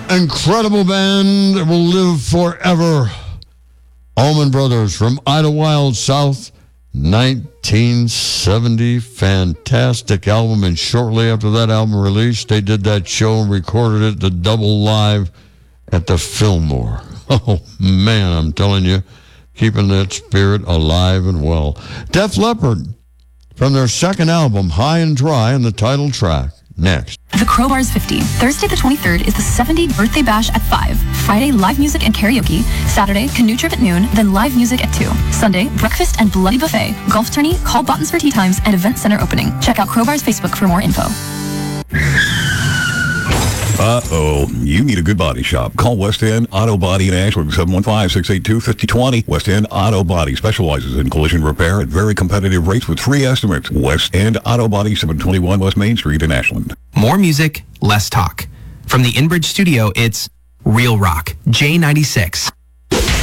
incredible band that will live forever. Allman Brothers from Idlewild, South, 1970. Fantastic album, and shortly after that album released, they did that show and recorded it, the double live at the Fillmore. Oh, man, I'm telling you, keeping that spirit alive and well. Def Leppard, from their second album, High and Dry, and the title track. Next. The Crowbars 50. Thursday the 23rd is the 70th birthday bash at 5. Friday, live music and karaoke. Saturday, canoe trip at noon, then live music at 2. Sunday, breakfast and bloody buffet. Golf tourney, call Bottons for tea times, and event center opening. Check out Crowbar's Facebook for more info. You need a good body shop. Call West End Auto Body in Ashland, 715-682-5020. West End Auto Body specializes in collision repair at very competitive rates with free estimates. West End Auto Body, 721 West Main Street in Ashland. More music, less talk. From the InBridge studio, it's Real Rock, J96.